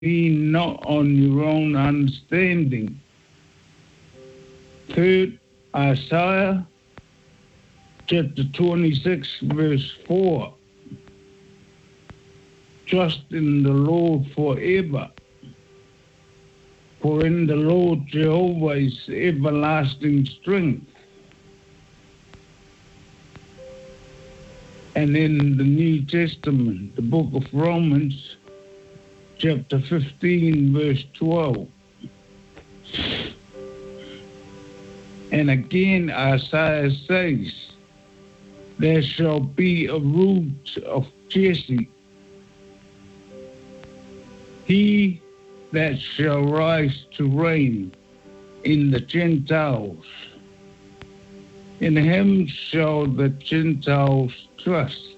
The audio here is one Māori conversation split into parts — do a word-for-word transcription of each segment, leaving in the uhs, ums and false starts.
lean not on your own understanding. Third, Isaiah chapter twenty-six, verse four. Trust in the Lord forever, for in the Lord Jehovah is everlasting strength. And in the New Testament, the book of Romans, chapter fifteen, verse twelve. And again Isaiah says, there shall be a root of Jesse, he that shall rise to reign in the Gentiles. In him shall the Gentiles trust.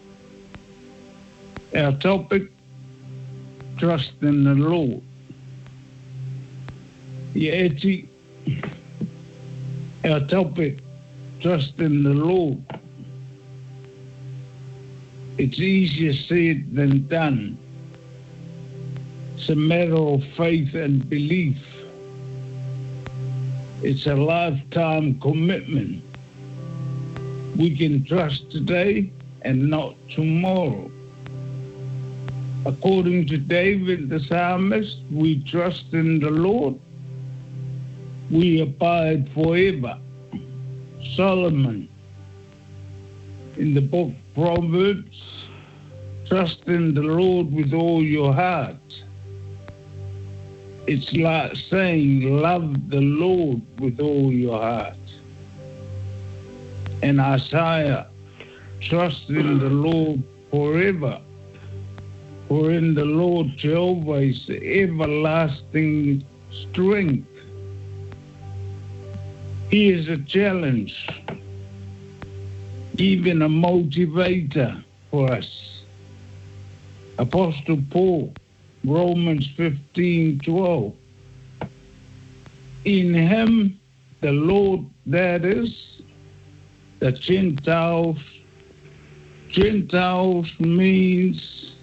Our topic, trust in the Lord. Yeti, our topic, trust in the Lord. It's easier said than done. It's a matter of faith and belief. It's a lifetime commitment. We can trust today and not tomorrow. According to David the psalmist, we trust in the Lord, we abide forever. Solomon, in the book of Proverbs, trust in the Lord with all your heart. It's like saying, love the Lord with all your heart. And Isaiah, trust in the Lord forever, for in the Lord Jehovah is everlasting strength. He is a challenge, even a motivator for us. Apostle Paul, Romans fifteen twelve. In him, the Lord, that is, the Gentiles. Gentiles means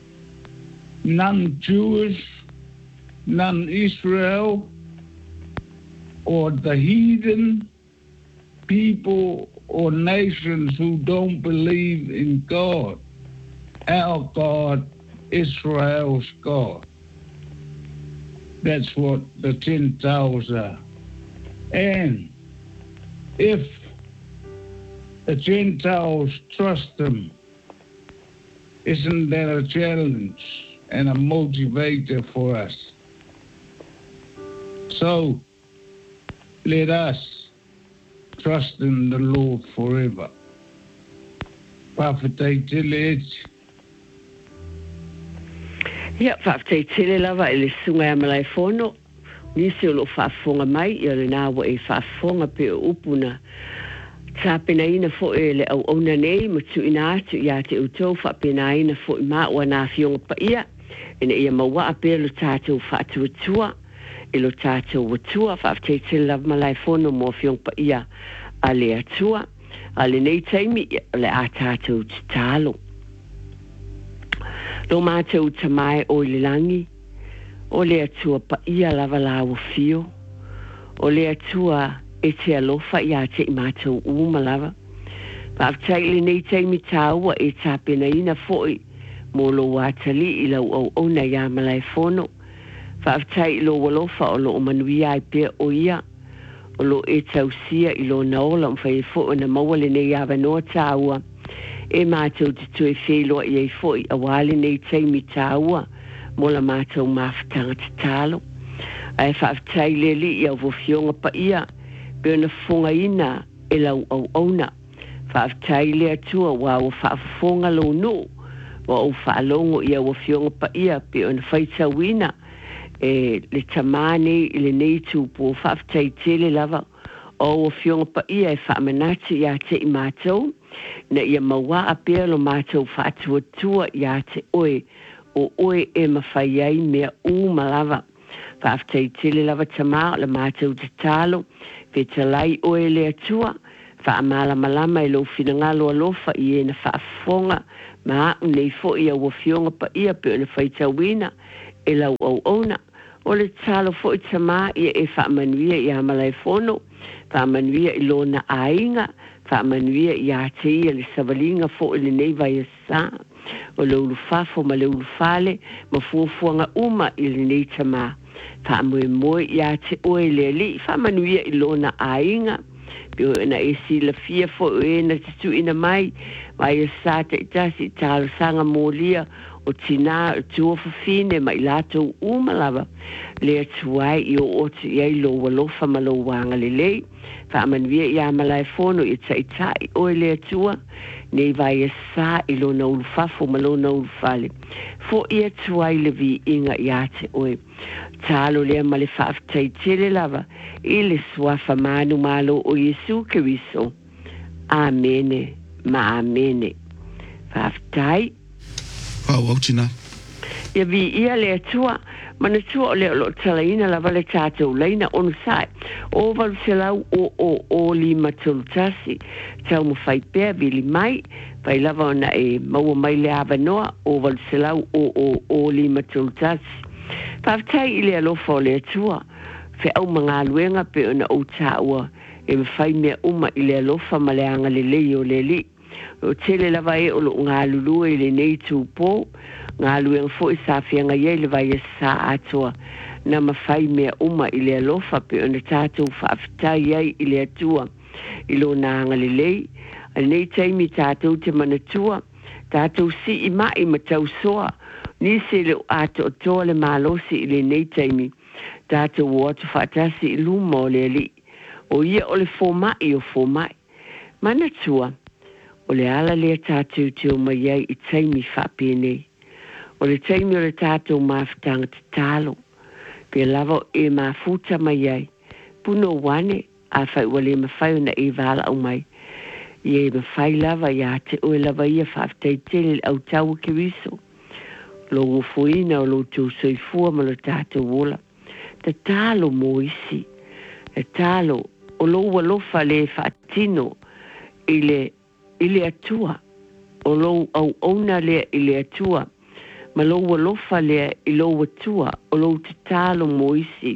non-Jewish, non-Israel, or the heathen people or nations who don't believe in God. Our God, Israel's God. That's what the Gentiles are. And if the Gentiles trust him, isn't that a challenge and a motivator for us? So, let us trust in the Lord forever. Whawhataitele. Ia, whawhataitele lava e le sunga e malai whono. Nisi o lo whaafonga mai, ia le nāwa e whaafonga pe o upuna. Tāpena ina fo e le au auna nei, matu ina atu ia te utou, whapena ina fo i maa wa nā fionga pa ia. Ina ia maua a pe lo tātou whaatuatua. E lo tātou watua, whaafteitere lava malai whono mō fiong pa ia a le atua. A le nei taimi, le a tātou te tālo. Lo mātou tamai o le langi, o le atua pa ia lava lawa fio, o le atua e te alofa ia te i mātou uma lava. Whaaftei le nei taimi tāua e tāpena ina foi, mō lo wātali i lau au ona ia malai whono. Whaaftei lo walofa o lo o manuia i pia o ia, o lo e tausia i lo naola mwhai e fo o na maua le nei awa noa tāua, e mātou te tue wheloa i ei fo i a wale nei teimi tāua, mo la mātou mawhatanga te tālo. Ai whaaftei le li i au wofionga pa ia, pe ona whonga ina e lau au auna. Whaaftei le atua wā o whaafonga lo no, wa o whaalongo i au wofionga pa ia, pe ona whaitawina, e le tamane i le nei tūpo whaaftei tele lava o o fionga pa ia e whaamanati i a te i mātou na ia maua a pia lo mātou whaatuatua i a te oe o oe e mawhai ai mea u malava whaaftei tele lava tamā le mātou te tālo ve te lai oe le atua whaamala malama i lo whinangalo alofa i e na whaafonga maa nei fo i a o fionga pa ia pe ona whaitawina e lau au ona. O le talo fo i tama ia e whaamanuia i amalai fono, whaamanuia i lona ainga, whaamanuia i a te ia le savalinga fo i le nei vai a sa, o le ulufafo ma le ulufale, ma fuafuanga uma i le nei tama. Whaamue moe i a te oe le li, whaamanuia i lona ainga, pio na e si la fia fo e na titu ina mai, vai a sa te itasi talo sanga molia, o tina tua fine mai lato uma lava le tuai i o oti i lo walofa ma lo wanga le lei fa manvia ia malai fono i tai tai o le tua nei vai e sa i lo na ulfafo ma lo na ulfale fo i tuai le vi inga ia te oe talo le ma le fa tai tele lava i le swafa manu malo o Yesu Kristo amene ma amene fa tai Pau au tina. Ia vi ia le tua, mana tua o le lo talaina la vale tātou leina onu sai. O valu se lau o o o li matulutasi, tau mo fai pēr vili mai, vai lava ona e maua mai le avanoa, o valu se lau o o o li matulutasi. Paftai i le alofa o le tua, fe au mga aluenga pe ona o tāua, e mawhai mea uma i le alofa ma le anga le lei o le li. O tele lava e o lo ngā lulua i le nei tūpō, ngā lue ngā i sa whianga iei le vai e sa atoa, na mawhai mea uma i le alofa pe o na tātou whaafitai iei i le atua, i lo nāanga le lei, a nei taimi tātou te manatua, tātou si i mai ma tau soa, ni se le ato o toa le mālosi i le nei taimi, tātou o atu whaatasi i luma o le li, o ia o le fō mai o fō mai, manatua, o le ala lea tātou te o mai ai i taimi whapene. O le taimi o le tātou mawhitanga te tālo. Pia lava e mawhuta mai ai. Puno wane a whai wale mawhai o na e wala au mai. Ie mawhai lava ia te oe lava ia whaftai tele au tau ke wiso. Lo ufuina o lo tau soifua ma lo tātou wola. Ta tālo mo isi. E tālo o lo walofa le whaatino i le ile atua o lo au ona le ile atua ma lo walofa le i lo atua o lo te talo moisi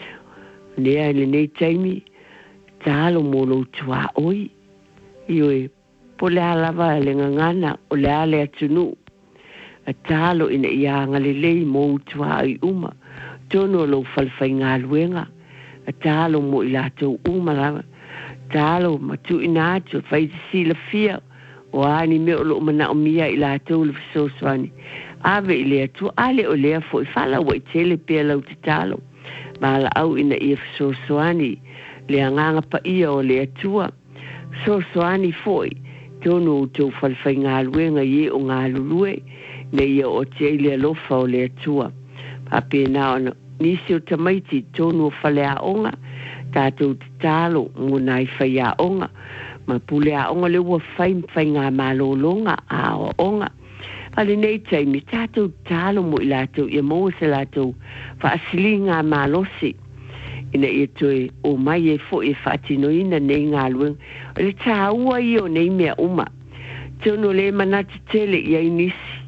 lea le nei taimi talo mo lo tua oi ioi po le alava le ngangana o le ale atunu a talo ina ia ngale lei mo tua ai uma tono lo falfai ngā luenga a talo mo ilato uma lava talo matu ina tu fai si la fia o ani me lo mana o mia ila tu le so swani ave ile tu ale o le fo fala o tele pe la talo mala au ina if so swani le nganga pa ia o le tua so swani foi tono tu fal fai nga luenga ye o nga lulue ne ia o tele lo fa o le tua pape na nisi o tamaiti tono fale a onga tātou te tālo nguna i whai a onga. Ma pule a onga le ua whai mwhai ngā mālolonga a o onga. Ale nei taimi tātou tālo mo i lātou ia mo se lātou whaasili ngā mālosi. Ina ia toi o mai e fo e whaatino ina nei ngā lueng. O le tā ua i o nei mea uma. Tono le manati tele i ainisi.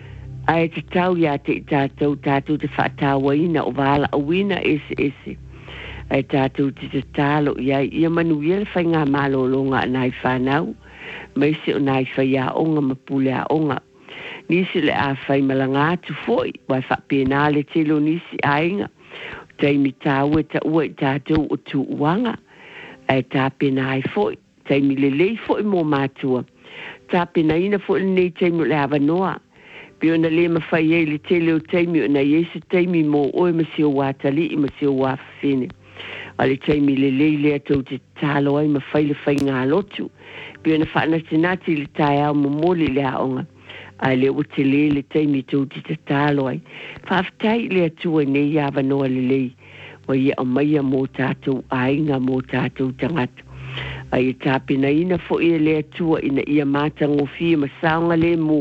Ai te tau ia te tātou tātou te whaatawa ina o wala awina ese ese. Ai tātou te te tālo iai, ia manuia le whai ngā mālolonga nai whanau, maise o nai whai a onga ma pule a onga. Nisi le a whai malanga atu foi, wai whapena le telo nisi a inga, taimi tāua ta ua i tātou o tu uanga, ai tāpena ai foi, taimi le lei foi mō mātua, tāpena ina foi nei taimi le awanoa, pio na le mawhai e le telo taimi o na yesu taimi mō oe masio wātali i masio wāwhine. Ale taimi le leile atou te talo ai ma whai le whai ngā lotu. Pio na whaana tinati le tai au momoli le aonga. Ai le o te le le taimi tau te te talo ai. Whaafitai le atua nei awa noa le lei. Wa ia o maia mō tātou ainga mō tātou tangata. Ai e tāpina ina fo ia le atua ina ia mātango fia ma saonga le mō.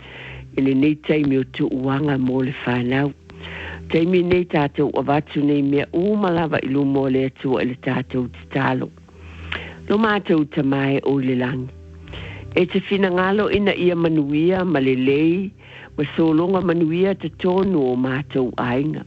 Ine nei taimi o tu uanga mō le whanau. Taimi nei tātou o watu nei mea umalawa i lumo le atua le tātou te talo. Lo mātou tamai o le langi. E te whina ngalo ina ia manuia ma le lei, ma solonga manuia te tonu o mātou ainga.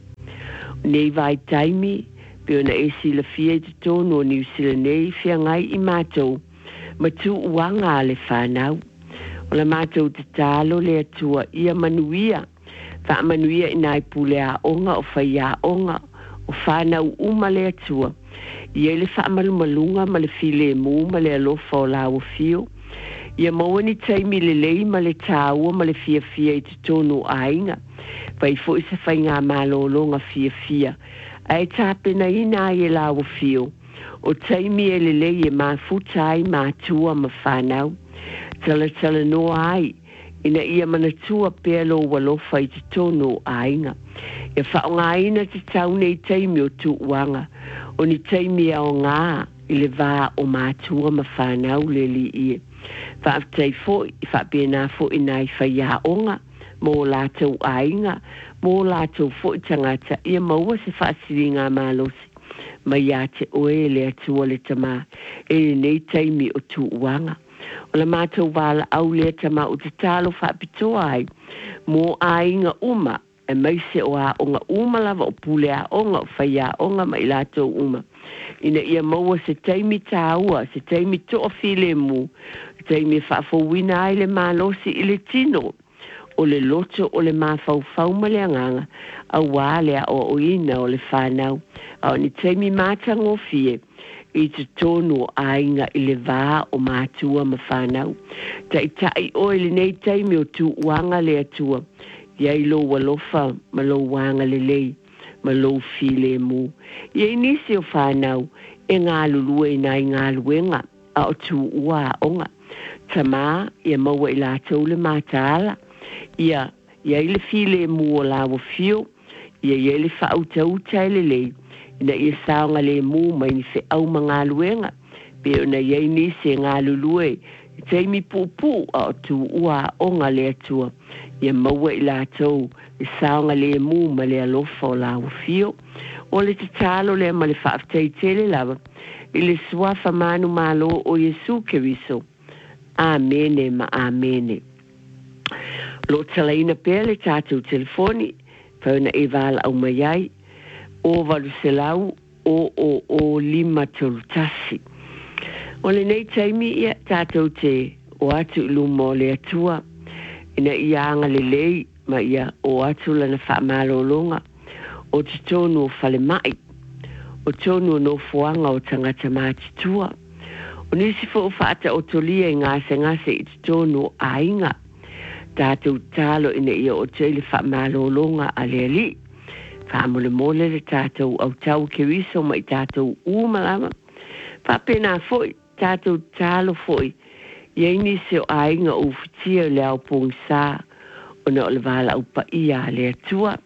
Nei vai taimi, pe ona e sila fia te tonu o New Zealand nei fia ngai i mātou, ma tu uanga le whanau. O la mātou te talo le atua ia manuia, wha manuia i nai pule a onga o whai a onga, o whanau uma le atua. Ia le wha malumalunga ma le file mu ma le alofa o la o fio. Ia mawani taimi le lei ma le tāua ma le fia fia i te tonu ainga. Vai fo isa whai ngā malolonga fia fia. Ai tāpena ina i la o fio. O taimi e le lei e mā futai mā tua ma whanau. Tala tala no ai. Ina ia manatua pēlo walofa i te tonu ainga. Ia whaonga ina te taune i taimi o tu uanga. O ni taimi a o ngā i le vā o mātua ma whanau le li ie. Whaaftai fo i whapena fo i nai whaia onga, mō lātou ainga, mō lātou fo i tangata, ia maua se whaasiri ngā mālosi, ma ia te oe le atua le tamā, e le nei taimi o tu uanga. O la mātou wāla au le tamā o te talo whapitoa ai, mō ainga uma, e maise o a onga uma lava o pule a onga o whaia onga ma i lātou uma. Ina ia maua se taimi tāua, se taimi toa file mu, taimi whaafowina ai le mālosi i le tino, o le loto o le māwhauwhau ma le anganga, a wālea o oina o le whanau, a o ni taimi mātango fie, i te tonu o ainga i le vā o mātua ma whanau. Ta i tai oi le nei taimi o tu uanga le atua, iai lo walofa ma lo wanga le lei, ma lo file mu. Iai nisi o whanau, e ngā lulue i nai ngā luenga, a o tu ua onga. Tamā, ia maua i lātou le mātāla, ia, ia i le file mu o lawa fio, ia ia le whautauta le lei, ina ia saonga le mu mai ni whi au ma ngā luenga, pe ona ia i nisi ngā lulue, i teimi pupu a o tu ua onga le atua, ia maua i lātou, i saonga le mu ma le alofa o lawa fio, o le te talo le ma le whaaftai tele lava, i le suafa manu malo o Yesu Keriso. Amene ma amene. Lo talaina pele tātou telefoni, whauna e wala au mai ai, o walu selau, o o o lima tolutasi. O le nei taimi ia tātou te o atu ilumo le atua, ina ia anga le lei, ma ia o atu lana whaamalolonga, o te tonu o whale mai, o tonu o no fuanga o tangata mātitua, o nisi fo whaata o tolia i ngase ngase i te tonu o ainga, tātou talo ina ia o teile whaamalolonga a le ali, whaamole mole le tātou au tau keriso mai tātou umalama, whapena foi, tātou talo foi, iei nisi o ainga o fitia le au pongsa, o na o le wala au pa ia le atua,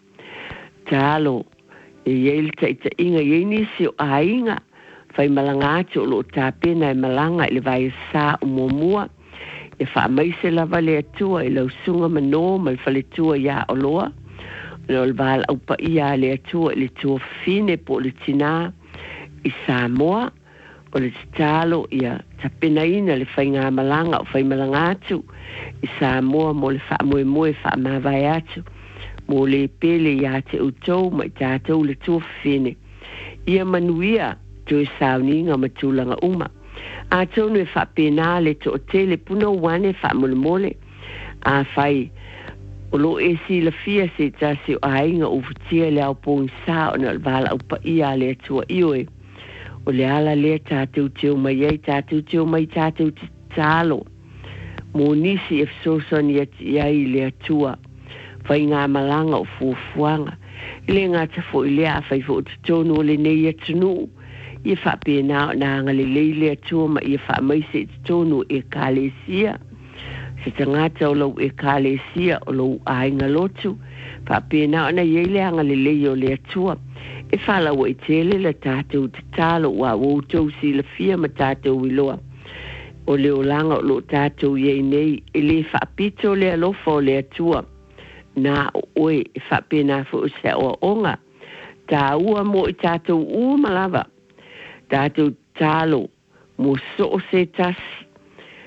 talo, e iei ta ita inga iei nisi o ainga, whai malanga atu o lo tāpena e malanga i le vai sa o muamua, e wha maise lava le atua i lau sunga mano ma le whale tua ia o loa, o le wala au pa ia le atua i le tua fine po le tina i Samoa, o le talo ia tapena ina le whai ngā malanga o whai malanga atu i Samoa mo le wha moe moe wha mawai atu, mo le pele ia te utou mai tātou le tua fine. Ia manuia to e sauninga matulanga uma. A tonu e wha pena le to o tele puna wane wha mole mole. A whai o lo e si la fia se tasi o ainga o futia le au pōng sa o na wala au pa ia le atua ioe. O le ala le tātou teo mai ei tātou teo mai tātou talo. Mo nisi e fsosoni iai le atua. Whai ngā malanga o fuafuanga. Ile ngā tafo i lea whai fo te tono o le nei atunu. Ia wha pēnā o nā ngale leile atua ma ia wha maise te tono e kālesia. Se tangata o lau e kālesia o lau ainga lotu. Wha pēnā o na iele ngale leile o le atua. E whala wa i tele la tātou te talo wa woutou si la fia ma tātou i loa. O leo langa o lo tātou iei nei. E le wha pito le alofa o le atua. Nā oe e whapena fo se o onga. Tā ua mo i tātou ua malava. Tātou tālo mo so se tasi.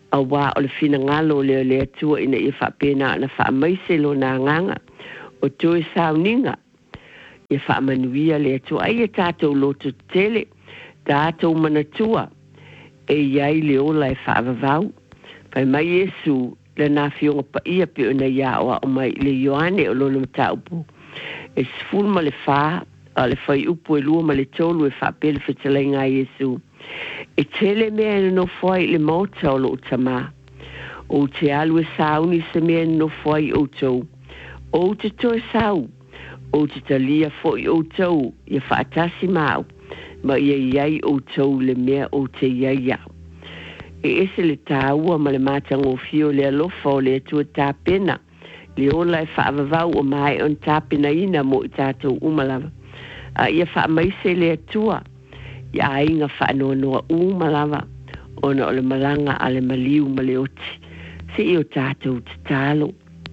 a wā o le fina ngalo leo le atua ina ia whapena na whaamaise lo nā nganga o toe sauninga ia whaamanuia le atua ai e tātou loto tele tātou manatua e iai le ola e whaavavau pai mai Yesu le nā fionga pa ia pe o na ia oa o mai le Ioane o lona mata upu e sifuru ma le wha a le whai upu e lua ma le tolu e whapele whetalai ngā Yesu e tele mea no fwai le mauta o lo utama o te alu e sauni se mea no fwai o tau o te toe sau o te talia fwai o tau ia whaatasi mau ma ia iai o tau le mea o te iaia e ese le tāua ma le mātango fio le alofa o le atua tāpena le ola e whaavavau o mai on tāpena ina mo i tātou umalawa a ia whaamaise le atua ia ainga whaanoa noa umalawa ona o le malanga a le maliu ma le oti se i o tātou te tālo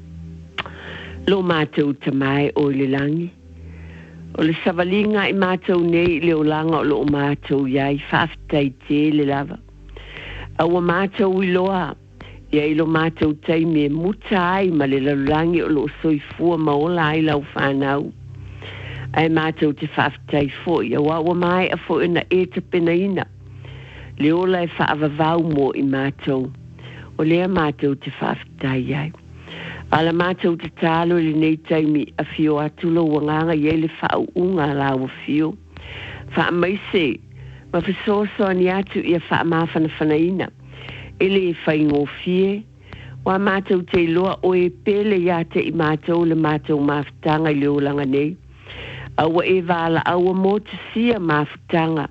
lo mātou ta mai o le langi o le savalinga i mātou nei le o langa o lo o mātou iai whaafitai te le lava aua mātou i loa ia i lo mātou taimi e muta ai ma le lalulangi o lo soifua maola ai lau whanau ai mātou te whaafitai fo ia wawa mai a fo ina e te pena ina le ola e whaavavau mo i mātou o lea mātou te whaafitai ai ala mātou te tālo le nei taimi a fio atulo wanganga ia le whaau unga lawa fio wha maise ma fisoso ani atu ia wha mawhana whanaina ele e whaingo fie wa mātou te loa o e pele ia te i mātou le mātou mawhitanga i leolanga nei awa e wala awa mo te sia mawhitanga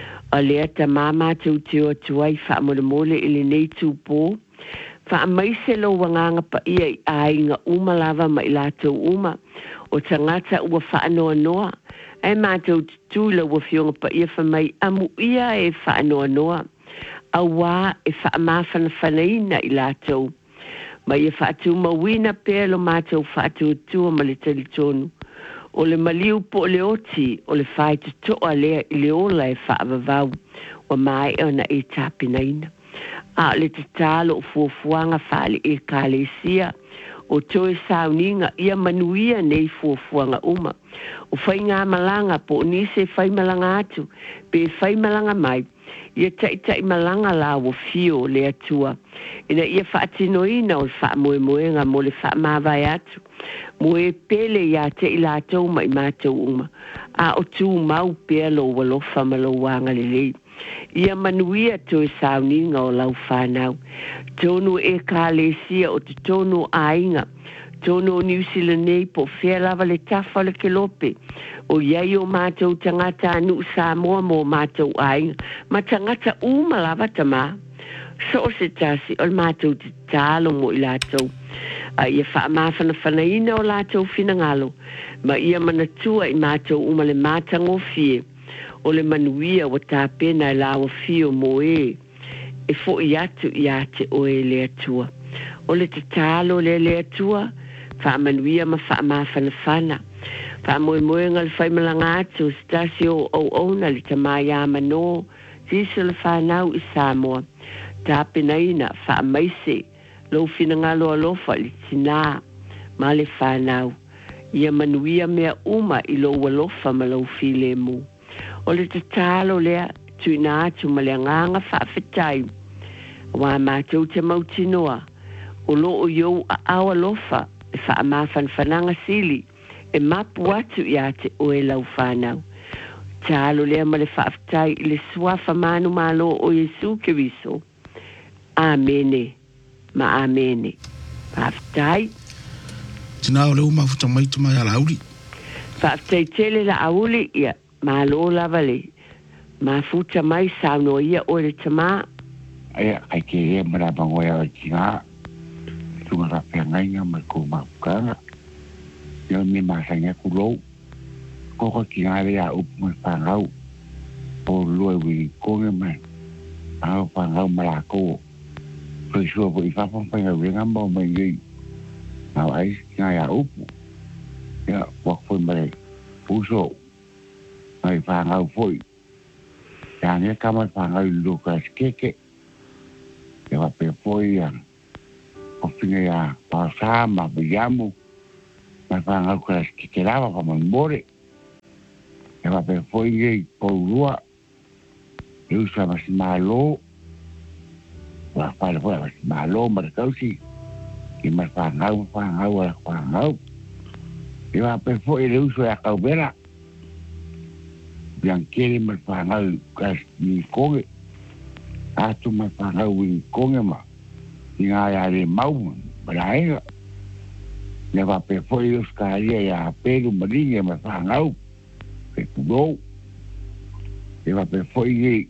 a lea ta mā mātou te o tuai wha mole mole ele nei tūpō wha maise lo wanganga pa ia i ainga uma lava ma i lātou uma o tangata ua wha anoa noa ai mātou tūla ua fionga pa ia wha mai amu ia e wha anoa noa a wā e wha mawhana whanaina i lātou ma ia wha atu mawina pēr lo mātou wha atu tua ma le tali tonu o le maliu po le oti o le whai te toa lea i le ola e wha avavau wa mai ona e tāpinaina a le te tālo o fuafuanga whale e kālesia o toe sauninga ia manuia nei fuafuanga uma o whai ngā malanga po nise whai malanga atu pe whai malanga mai ia tai tai malanga la o fio le atua ina ia whaatinoina o wha moe moenga mo le wha mawai atu mo e pele ia te i lātou mai mātou uma a o tū mau pēr lo walofa ma lo wanga le lei ia manuia toe sauninga o lau whanau tonu e kālesia o te tonu ainga tonu o New Zealand nei po whea lava le tafa le kelope o iai o mātou tangata anu Samoa mo mātou ainga ma tangata uma lava tama so o se tasi o mātou te tālo mo i lātou a ia wha mawhana whanaina o lātou finangalo ma ia manatua i mātou uma le mātango fie o le manuia wa tāpena e lawa fio mo e e fo i atu i ate o e le atua o le te tālo le le atua wha manuia ma wha mawhana whana wha moe moe ngal whai malanga atu stasi o o ona li tamai a mano tisa le whanau i Samoa tāpena ina wha maise lo finangalo alofa li tina ma le whanau ia manuia mea uma i lo walofa ma lo file mu o le te tālo lea tuina atu ma le nganga whaafetai wa mātou te mautinoa o lo o iou a awa lofa e wha mawhan whananga sili e mapu atu i ate o e lau whanau tālo lea ma le whaafetai i le suafa manu malo o Yesu Keriso amene ma amene whaafetai tina o le uma futa mai tu mai ala auli whaafetai tele la auli ia ma lo lava le ma futa mai sauno ia o le tama ai ai ke e mara bango ya tinga tunga ra pe ngai nga ma ko ma ka yo mi ma sanga ku lo ko ko tinga le ya up ma pa ngau o lo wi ko nge ma a pa ngau mara ko pe so bo i fa pa pa nga ringa mo ma ngi na ai nga ya up ya wa ko ma le puso ai fa ngau foi ya ne kama fa ngau Lucas keke e wa pe foi ya o fine ya pa sa ma biamu ma fa nga ku ki ke lava pa mbore e wa pe foi ye po rua e usa ma si malo wa fa le foi ma si malo ma ka si e ma fa nga fa nga wa fa nga e wa pe foi le uso ya ka vera biancheri ma fa nga ka ni ko atu ma fa nga wi ko ma inga ya le mau braia le va pe foi os caria ya pero marinha ma fa nga pe tudo le va pe foi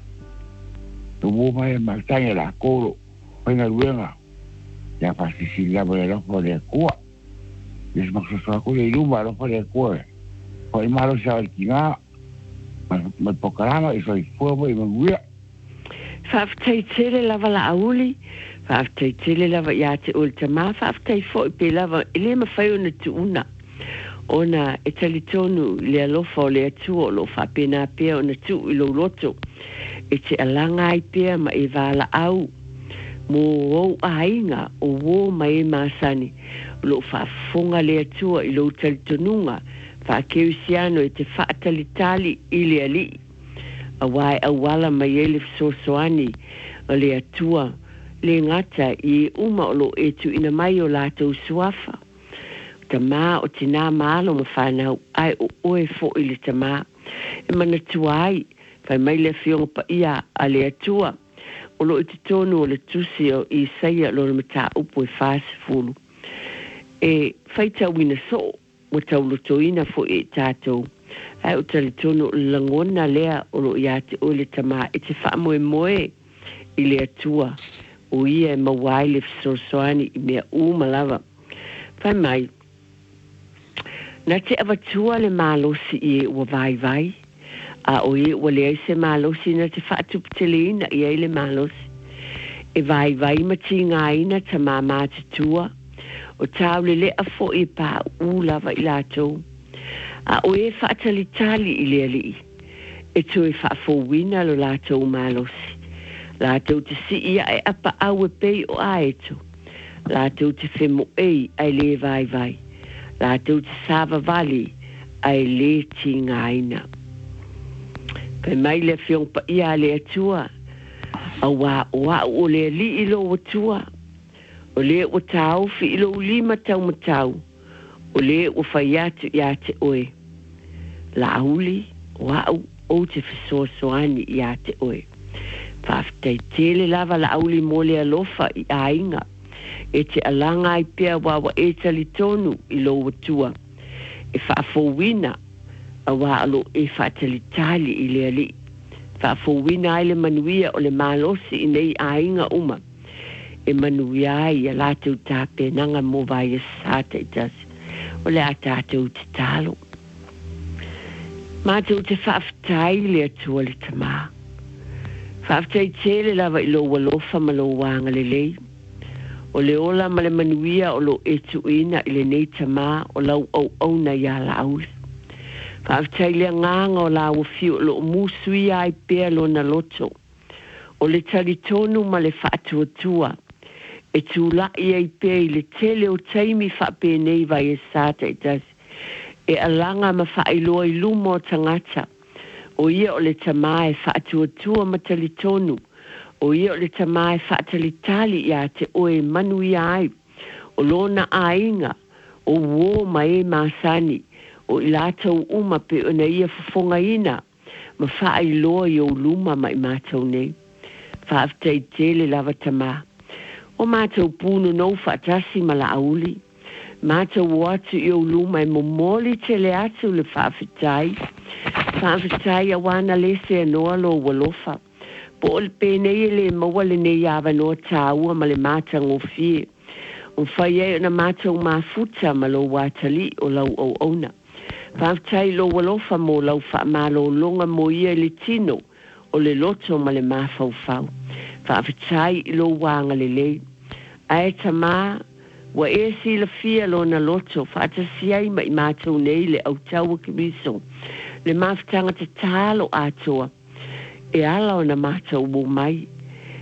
tu mo mai ma tanga la coro pena luenga ya fa si si la bola for de cua es ma so ko le luma lo for de cua foi malo sa kinga ma pokarama i soi fuomo i manguia. Whaaftei tere lava la auli, whaaftei tere lava ia te ultama, whaaftei fo i pe lava, i le mawhai ona tu una. Ona e talitonu le alofa o le atua o lo whapena pia ona tu i lo loto. E te alanga i pia ma e wala au. Mo ou a inga o wo ma e maasani. Lo whaafonga le atua i lo talitonunga. Whakeu siano e te whaatalitali i le ali. A wai a wala mai e le sosoani o le atua. Le ngata i uma o lo etu ina mai o lato suafa. Ta mā o tina mālo ma whanau ai o oe fo i le ta mā. E mana tuai, whai mai le whionga pa ia a le atua. O lo iti tonu o le tusi o i saia lo na mata upo e whaasi fulu. E whaita wina so. Mo tau lotoina fo e tātou. Ai o tali tono langona lea o lo ia te o le tamā e te wha moe moe i le atua o ia e mawai le fisosoani i mea umalawa. Whai mai, na te awatua le mālosi i e ua vai vai, a o e ua le aise mālosi na te whaatupiteleina i e le mālosi. E vai vai mati ngā ina ta mā mātutua, o tau le lea fo i pā u lava i lātou. A o e whaatalitali i lea li. E tu e whaafowina lo lātou mālosi. Lātou te si ia e apa au e pei o aeto. Lātou te whemo ei ai le vai vai. Lātou te sāva vali ai le ti ngaina. Pai mai le whiong pa ia le atua. A wā o a o le li i lo atua. O le o tau fi ilo lima tau matau. O le o whaiatu i ate oe. La auli o au o te fisosoani i ate oe. Whaaftei tele lava la auli mo le alofa i ainga. E te alanga i pia wawa e talitonu i lo watua. E whaafowina a wā alo e whaatalitali i le ali. Whaafowina ai le manuia o le malosi i nei ainga uma. E manuiai a lātou tāpe nanga mo vai e sāta i tasi. O le a tātou te talo. Mātou te whaaftai le atua le tamā. Whaaftai tele lava i lo walofa ma lo wanga le lei. O le ola ma le manuia o lo etu ina i le nei tamā o lau au au na ia la auli. Whaaftai le nganga o la wafiu o lo musui ai pia lo na loto. O le talitonu ma le whaatuatua. E tū la i ei pei le tele o taimi whape nei vai e sāta i tasi. E alanga ma whaeloa i lumo o tangata. O ia o le tamā e whaatuatua ma talitonu. O ia o le tamā e whaatalitali i a te oe manu i ai. O lona ainga. O wō ma e māsani. O i lātou uma pe o na ia fufonga ina. Ma whaeloa i o luma ma i mātou nei. Whaaftei tele lava tamā. O mātou pūnu nou whaatasi ma la auli. Mātou watu i o luma e momoli te le atu le whaafetai. Whaafetai a wana lese anoa lo walofa. Po o le pēnei le maua le nei awa noa tāua ma le mātang o fie. O whai e na mātou mafuta ma lo watali o lau au auna. Whaafetai lo walofa mo lau whaamalo longa mo ia le tino o le loto ma le mafau fau. Whaafetai i lo wanga le lei. Ae tamā, wa e si la fia lo na loto, whaatasiai ma i mātou nei le au taua ki miso. Le mawhitanga te tālo atoa. E ala o na mātou mo mai.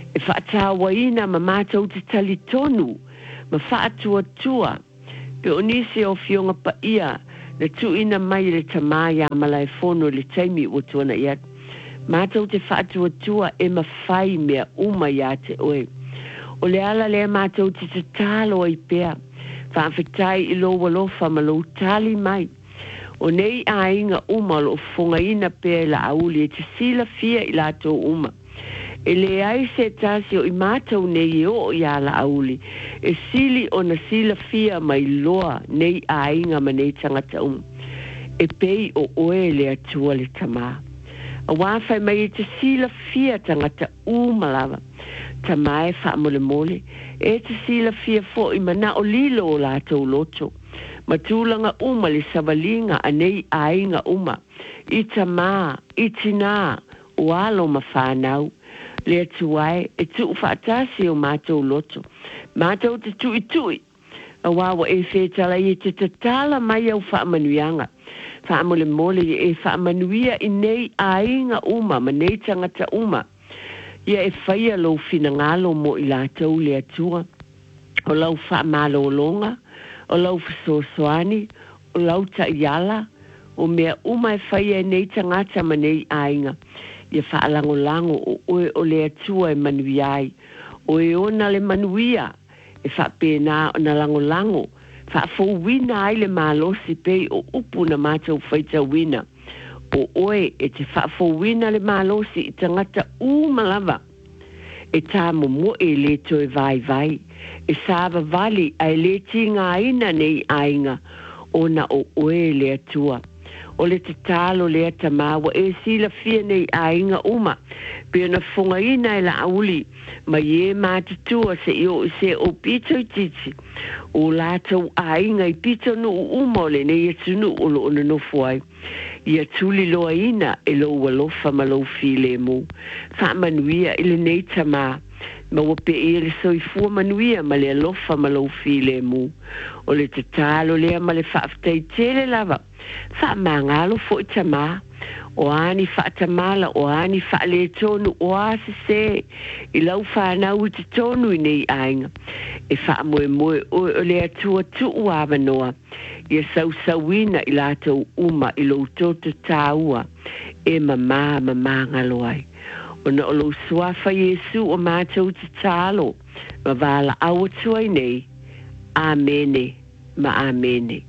e whaatawaina ma mātou te tali tonu, ma whaatua tua, pe o nisi o fionga pa ia, na tuina mai le tamaya malai fono le taimi o tuana iat. Mātou te whaatua tua e ma whai mea uma ia te oe. O le ala le mātou te te talo ai pea, whaafetai i lo walofa ma lo tali mai. O nei a inga uma lo fonga ina pea la auli e te sila fia i la tō uma. E le ai se tasi o i mātou nei o i ala auli, e sili o na sila fia mai loa nei a inga ma nei tangata um. E pei o oe le atua le tamaa. A wāwhai mai e te sila fia tangata umalawa. Tamae wha mole mole, e te sila fia fo i mana o lilo o la tau loto. Matulanga uma le savalinga a nei a inga uma. I tamaa, i tina, o alo ma whanau. Le atuai, e tu whaatasi o mātou loto. Mātou te tui tui. A wawa e whetala i te tatala mai au whaamanuianga. Whaamole mole e whaamanuia i nei a inga uma, ma nei tangata uma. Ia e whaia lo fina ngalo mo i lātou le atua. O lau whaamalo o longa, o lau whasosoani, o lau ta iala, o mea uma e whaia e nei tangata ma nei a inga. Ia whaalango lango o oe o le atua e manuiai. O e ona le manuia e whaapena o na lango lango. Whaafou wina ai le malosi pei o upu na mātou whaita wina. O oe e te whaafou wina le malosi i tangata umalawa. E tā mo e le toe vai vai. E sāwa vali ai le tinga ina nei ainga. O na o oe le atua. O le te talo le atamawa e sila fia nei a inga uma. Pea na funga ina e la auli, ma ye mātutua se io se o pito i titi. O lātou a inga i pito no uma o le nei e tunu o lo ona no fuai. Ia tuli loa ina e lo walofa ma lo file mo. Wha manuia i le nei tamaa. Ma wape e le soifua manuia ma le alofa ma lo file mo. O le te talo lea ma le whaaftai tele lava. Wha mangalo fo i tamaa. O ani wha tamala, o ani wha le tonu, o ase se. I lau whanau i te tonu i nei ainga. E wha moe moe o le atua tu uawa noa. Ia sau sauina i lātou uma i lo toto tāua. E mamā mamā ngalo ai. O na o lo suafa Yesu o mātou te tālo. Ma wala awa tuai nei. Amene, ma amene.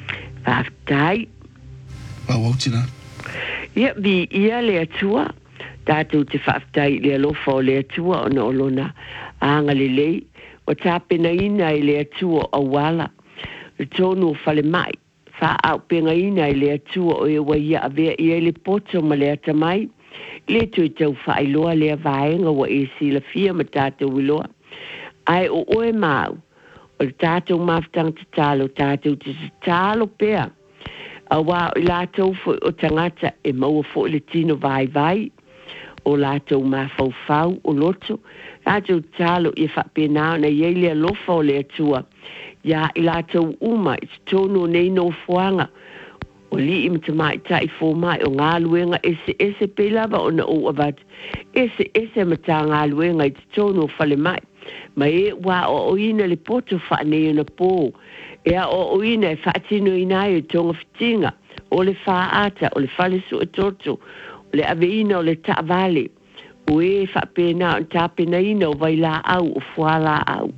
Whaftai. Wawautina. Ia vi ia le atua. Tātou te whaftai le alofa o le atua o na olona. Anga le lei. O tāpena ina i le atua o wala. Le tonu o whale mai. Wha au penga ina i le atua o e waia a vea i le poto ma le atamai. Le tui tau whailoa le vaenga wa e sila fia ma tātou wiloa. Ai o oe mau. O le tātou maftang te talo, tātou te talo pea. A wā o lātou fo o tangata e maua fo le tino vai vai. O lātou mafau fau o loto. Lātou talo i whapenao na yeile alofa o le atua. Ia i lātou uma i tono nei no fuanga. O li i mta mai tai fo mai o ngā luenga ese ese pelava o na o avat. Ese ese mta ngā luenga i tono fale mai. Ma e wā o oina le poto whanei na pō. E a o oina e whaatino inai o tonga fitinga. O le whaata, o le fale su e toto. O le aveina o le taavale. O e whapena o tāpena ina o vai la au o fuala au.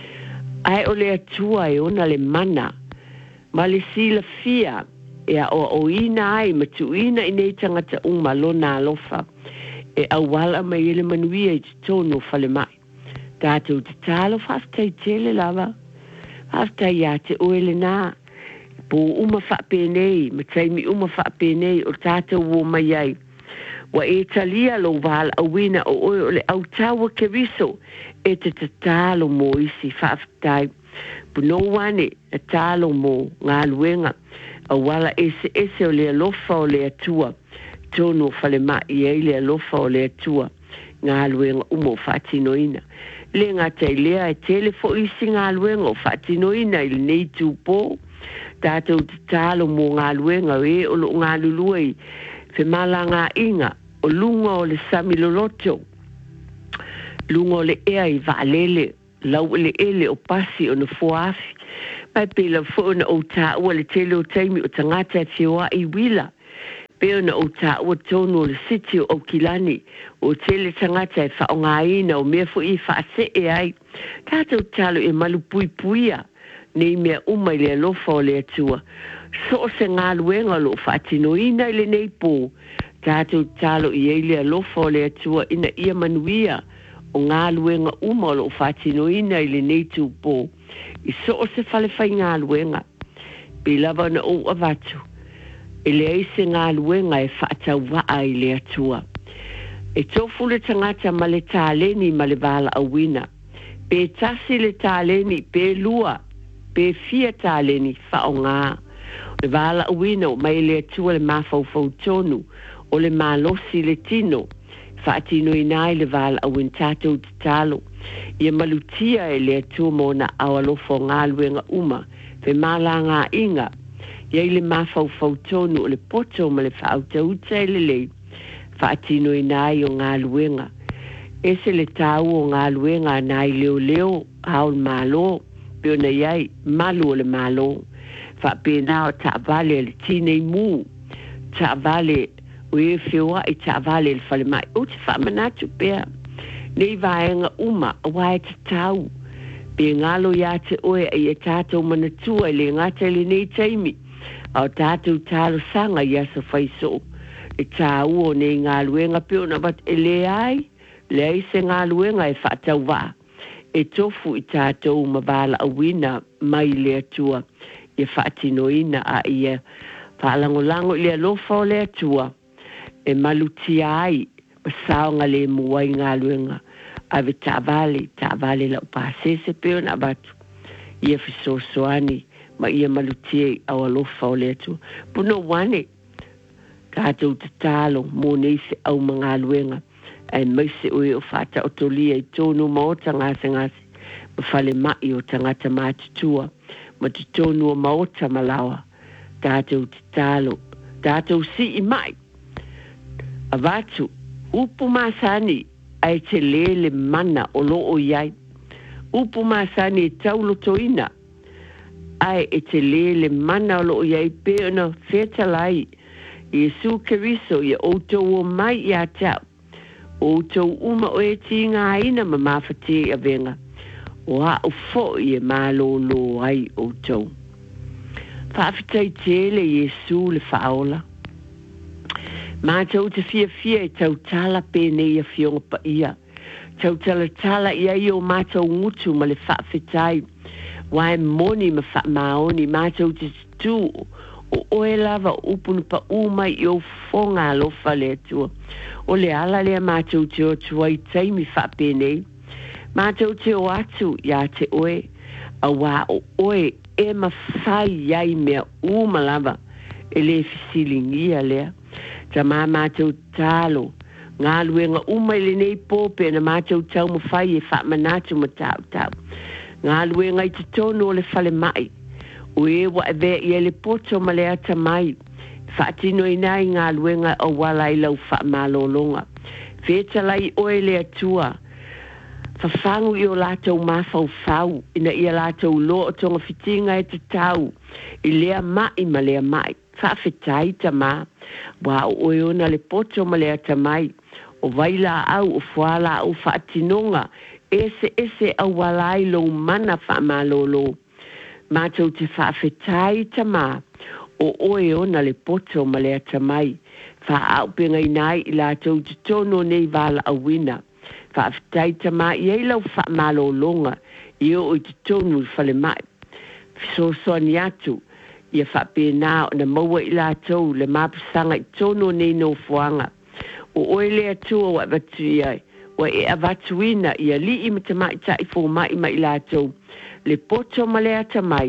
Ai o le atua e ona le mana. Ma le sila fia. E a o o ina ai matu ina i nei tangata uma lona alofa. E a wala mai ele manuia i te tono fale mai. Tātou te talo whaftai tele lava. Haftai ia te oele nā. Po uma whapenei, ma taimi uma whapenei o tātou o mai ai. Wa e talia lo wala awina o oe o le au tawa ke riso. E te te talo mo isi whaftai. Puno wane e talo mo ngā luenga. A wala ese ese o le alofa o le atua. Tono fale mai e le alofa o le atua. Ngā luenga umo whaatinoina. Le ngā te lea e telefo isi ngā luenga o whaatinoina i le nei tūpō. Tātou te talo mo ngā luenga e o lo ngā luluai. Fe mala ngā inga o lunga o le samiloloto. lungo le ea i vaalele lau le ele o pasi o na fuafi mai pe la fo na o ta o le tele o taimi o tangata e whioa i wila pe na o ta o tonu o le siti o kilani o tele tangata e whaongaina o mea fo i whaase e ai tātou talo e malu pui puia nei mea umai le alofa o le atua so o se ngā luenga lo whaatino ina le nei pō tātou talo i eile alofa o le atua ina ia manuia o ngā luenga uma o lo whaatino ina le nei tū pō i so o se whale whai ngā luenga pe lava na o avatu e le eise ngā luenga e whaatau waa i le atua e tofu le tangata ma le tāleni ma le vala awina pe tasi le tāleni pe lua pe fia tāleni whaonga le vala awina o mai le atua le mawhauwhau tonu o le malosi le tino whaatino i nai le vala awin tātou te talo ia malutia e le atua mo na awalofo ngā luenga uma pe mala ngā inga ia i le mawhauwhau tonu o le poto ma le whautauta e le lei whaatino i nai o ngā luenga e se le tau o ngā luenga nai leo leo haul malo pe ona iai malu o le malo whaapena o ta vale le tinei mu ta vale o e whioa i ta vale le whale mai o te whaamanatu pēr nei vaenga uma a wae te tau pe ngalo ia te oe i e tātou manatua i le ngata le nei taimi au tātou tālo sanga ia sa whaiso e tāu o nei ngā luenga pe ona bat e le ai le ai se ngā luenga e whaatau wā e tofu i tātou mawala awina mai le atua i whaatinoina a ia whaalangolango i le alofa o le atua e malutia ai masaonga le muai ngā luenga ave tāvale tāvale la upasese pe ona batu ia fisosoani ma ia malutia au alofa o le atua puno wane tātou te tālo mō neise au mga luenga ai maise ue o whata o tolia i tōnu maota ngase ngase ma whale mai o tangata mātutua ma te tōnu o maota malawa tātou te tālo tātou si i mai a watu upu masani ai te lele mana o loo iai upu masani e taulo toina ai e te lele mana o loo iai pe ona whetalai Yesu Keriso ia outou o mai ia tau. Outou uma o e tinga aina ma mawhate a venga. O ha o fo i e malolo ai outou. Whaafitai tele Yesu le whaola. Mātou te fia fia e tau tala pene ia fionga pa ia. Tau tala tala ia i o mātou ngutu ma le whaafitai. Wae moni ma wha maoni mātou te tu o oe lava upunu pa umai i o fonga alofa le atua. O le ala lea mātou te o tua i taimi whapenei. Mātou te o atu ia te oe. A wā o oe e mawhai iai mea uma lava. E le fisilingia lea. Ta mā mātou tālo. Ngā luenga umai le nei pōpe na mātou tau mawhai e whamanatu ma tau tau. Ngā luenga i te tono o le whale mai. O e wa e vea i ele poto ma le ata mai. Whaatino i nai ngā luenga o wala i lau wha malolonga. Wheta lai oe le atua. Whawhangu i o lātou mawhau whau. Ina i a lātou lo o tonga whitinga e te tau. I lea mai ma lea mai. Whawhetai ta mā. Wa o e ona le poto ma le ata mai. O waila au o whala au whaatinonga. Ese ese au wala i lau mana wha malolo. Mātou te whaafetai ta mā, o oe ona le poto ma le ata mai. Whaaupenga i nai i lātou te tono nei wala awina. Whaafetai ta mā i eilau wha malo longa, i o i te tonu i whale mai. Fisosoani atu, i a whapena o na maua i lātou le mapusanga i tono nei no fuanga. O oe le atua wa vatu i ai, wa e avatuina i a li i mata mai ta i fō mai mai i lātou. Le poto ma le ata mai,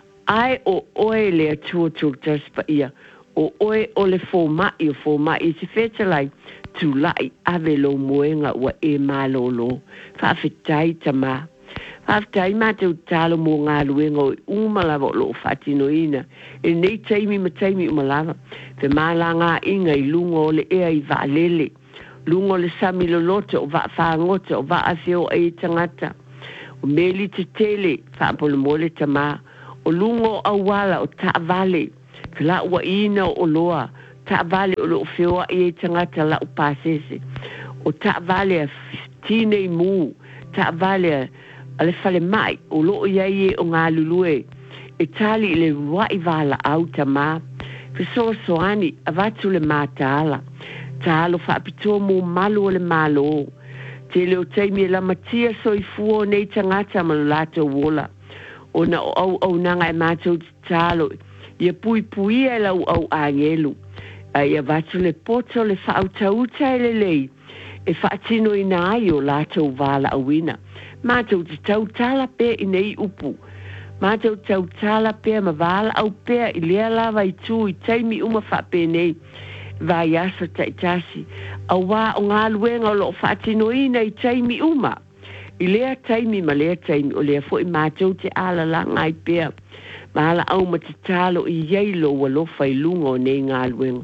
ai o oe le atua tūtas pa ia, o oe o le fō mai o fō mai i te whetalai, tū lai ave lo moenga wa e malolo, whawhetai ta mā. Whawhetai mātou tālo mō ngā luenga o umalawa lo whatino ina, e nei taimi ma taimi umalawa, te māla ngā inga i lunga o le ea i vālele, lungo le sami lo loto o va whaangoto o va afeo e tangata. O meli te tele whaapolo mole tama. O lungo awala o ta vale. Kala ua ina o loa. Ta vale o lo feo e tangata la o pasese. O ta vale a tine mu. Ta vale a le fale mai. O lo iai o ngā lulue. E tali le wai vala au tama. Fiso soani avatu le mātāla. Tālo whaapitoa mō malu o le malo. Te leo teimi e la matia soi fuo nei tangata ma lato wola. O na o au au nanga e mātou tālo. Ia pui pui e lau au angelu. Ia vatu le poto le whautauta e le lei. E whaatino ina ai o lato vala awina. Mātou te tau tala pe i nei upu. Mātou tau tala pēr ma wala au pēr i lea lava i tū i teimi uma whape nei vai asa tai tasi. A wā o ngā luenga o lo whaatino ina i teimi uma. I lea teimi ma lea teimi o lea fo i mātou te ala langa i pēr. Ma ala au ma te talo i yeilo wa lofa i lunga o nei ngā luenga.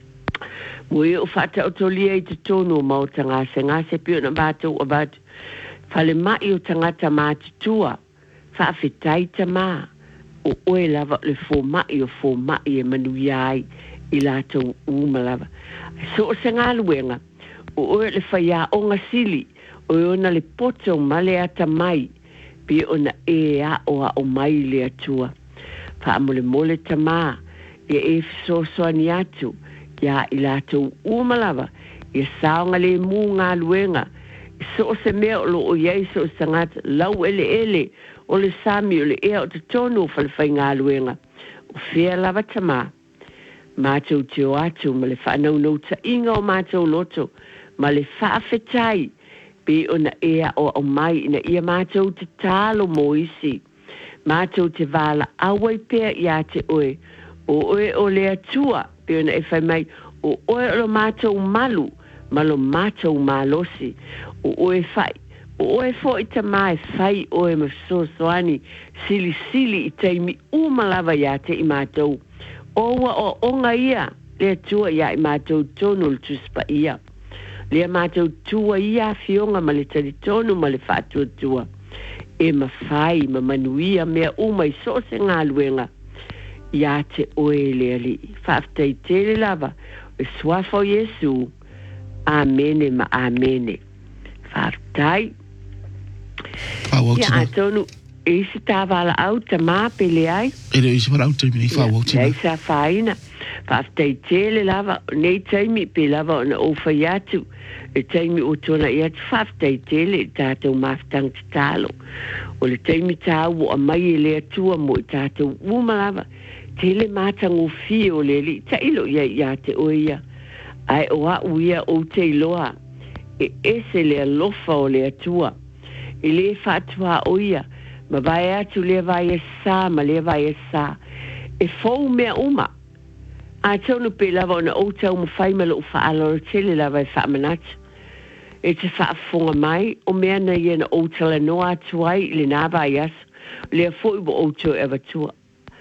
Mui o whata o tolia i te tono o mau tangase ngase pio na mātou o batu. Whale mai o tangata mātutua. Whaafetai ta mā, o oe lava le fō mai o fō mai e manu iai i lātou umalava. So o se ngā luenga, o oe le whaia o ngā sili, o e ona le poto male ata mai, pi ona e a o a o mai le atua. Whaamole mole ta mā, e e fiso soani atu, ia i lātou umalava, i saonga le mū ngā luenga, so o se mea o lo o iei so o sangata, lau ele ele, o le sami o le ea o te tonu o whalewhai ngā luenga. O whea lava tamā. Mātou te o atu ma le whanau nau ta inga o mātou loto. Ma le whaafetai pe o na ea o o mai ina ia mātou te tālo mo isi. Mātou te wala awai pēr i a te oe. O oe o le atua pe o na e whai mai. O oe o lo mātou malu ma lo mātou malosi. O oe whai. O oe fo i ta mai whai oe ma so soani sili sili i teimi umalawa ia te i mātou. Owa o onga ia lea tua ia i mātou tonu le tuspa ia. Lea mātou tua ia fionga ma le tari tonu ma le whātua tua. E ma whai ma manuia mea uma i so se ngā luenga. Ia te oe lea li. Whaaftei tele lava. E swafo Yesu. Amene ma amene. Whaaftai. Ja, tonu isi tāwala au ta mā pele ai. E reo isi wala au taimi nei whāwau tina. Nei sa whaina. Whaaftei tele lava, nei taimi pe lava o na ofa iatu. E taimi o tona i atu whaaftei tele tātou maftang te tālo. O le taimi tāu o mai e lea tua mo i tātou uma lava. Tele mātang o fie o le li. Ta ilo ia ia te oia. Ai o a uia o te iloa. E ese lea lofa o lea tua. E le whaatua oia, ma vai atu le vai e sā, ma le vai e sā. E fau mea uma. A tonu pe lava ona o tau ma whai ma lo whaaloro tele lava e whaamanatu. E te whaafonga mai, o mea na ia na o tala noa atu ai, le nā vai asu, le a fōi bo o tau ewa tua.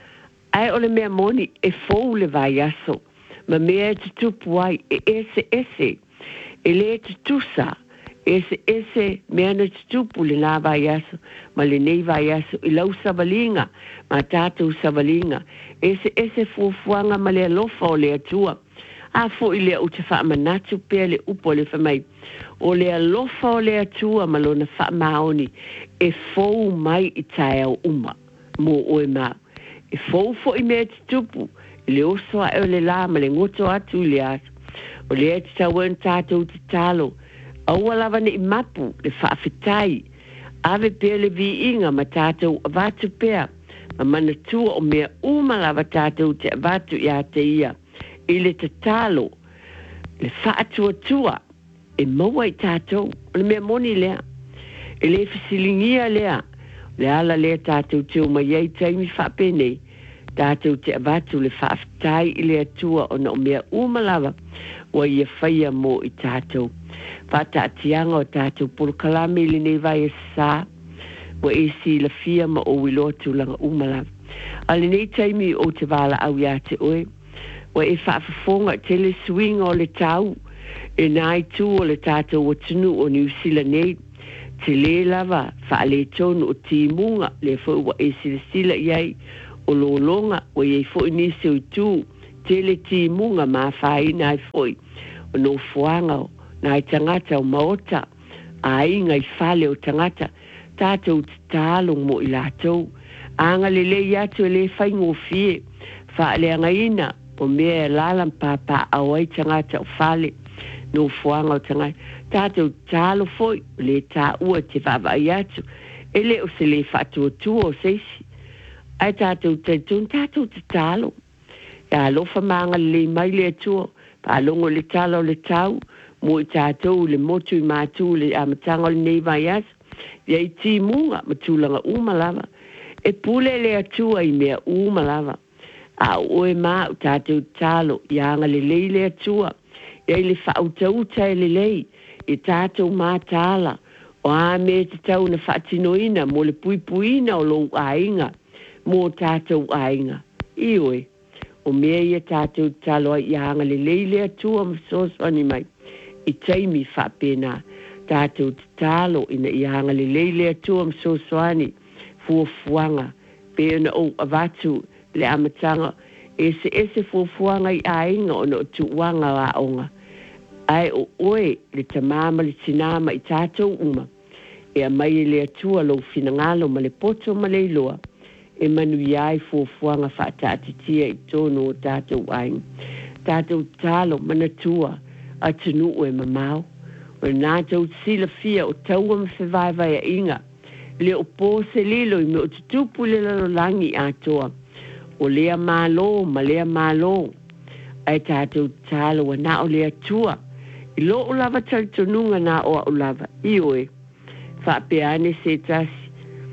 Ai o le mea moni, e fau le vai asu, ma mea te tupu ai, e ese ese, e le te tusa, ese ese mea na tutupu le nā vai asu, ma le nei vai asu, i lau savalinga, ma tātou savalinga, ese ese fuafuanga ma le alofa o le atua, a fo i le o te whaamanatu pēr le upo le whamai, o le alofa o le atua ma lo na whaamaoni, e fou mai i tae au uma, mo oe mau, e fou fo i mea tutupu, i le osoa e o le la, ma le ngoto atu i le asu, o le e te tauen tātou te talo, aua lava ne i mapu, le whaafetai, ave pēr le vi inga ma tātou avatu pēr, ma mana tua o mea uma lava tātou te avatu i a te ia, i le te talo, le whaatua tua, e maua i tātou, o le mea moni lea, e le fisilingia lea, le ala lea tātou teo ma iei taimi whaapenei, tātou te avatu le whaafetai i le atua o na o mea uma lava, wa ia whaia mo i tātou. Whata atianga o tātou pulukalame ili nei vai e sā, wa e si la fia ma o wilotu langa umalawa. Ale nei taimi o te wala au ia te oe, wa e whaafafonga tele swing o le tau, e nai tu o le tātou o tunu o New Zealand nei, te le lava wha le tonu o timunga le fo wa e sila sila iai o lo longa o iei fo nisi o tu te le timunga ma whai nai foi o no fuanga o nai tangata o maota a inga i whale o tangata tātou te tālo mo i lātou anga le le iatu le whai ngofie wha le angaina o mea lalam papa a wai tangata o whale no fuanga o tangai tātou tālo foi le tā ua te whawa i atu e le o se le whatu o tu o seisi ai tātou te tun tātou te tālo ia lofa maanga le mai le atua pa longo le tālo le tau mo i tātou le motu i mātu le amatanga le nei vai atu ia i ti munga matulanga umalava e pule le atua i mea umalava a oe maa o tātou tālo ianga le lei le atua ia i le whautauta e le lei e tātou mātāla o a me te tau na whaatinoina mo le puipuina o lou ainga mo tātou ainga. Ioi, o mea ia tātou taloa i anga le leile atua msoswani mai i taimi whapena tātou talo ina i anga le leile atua msoswani fuafuanga pe ona o avatu le amatanga ese ese fuafuanga i ainga o no tuwanga wa onga. Ai o oe le tamama le tinama i tātou uma e a mai le atua lo finangalo ma le poto ma le iloa e manu iai fuafuanga whaatatitia i tono o tātou aing tātou talo manatua a tunu e mamau o nātou sila fia o taua ma whiwaiwai a inga le o pōse lilo i me o tutupu le lalolangi a toa o lea mālo ma lea mālo ai tātou talo wa na o le atua i lo o lava talitonunga na o o lava. Ioe, whapeane se tasi.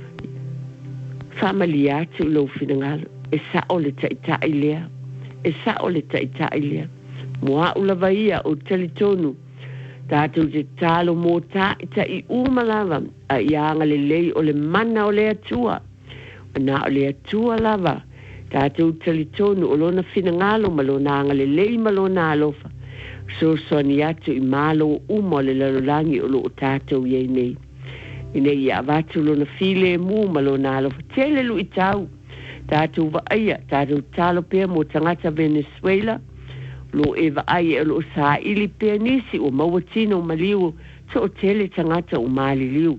Whamali atu lo finangalo. E sa o le taitai lea. E sa o le taitai lea. Moa o lava ia o talitonu. Tātou te talo mō tā ita i umalava. A ianga le lei o le mana o le atua. O na o le atua lava. Tātou talitonu o lona finangalo malona anga le lei malona alofa. So soni atu i malo umo le lalolangi o lo o tātou iei nei. I nei i avatu lo na file mu malo na alo tele lu i tau. Tātou wa aia, tātou talo pia mo tangata Venezuela. Lo e wa aia lo sa ili pia nisi o mawatino maliu to o tele tangata o mali liu.